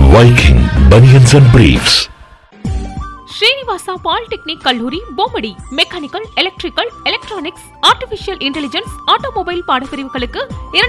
Viking Bunions and Briefs. Srinivasa polytechnic கல்லூரி Bommidi mechanical, electrical, electronics, artificial intelligence, automobile பாடப்பிரிவுகளுக்கு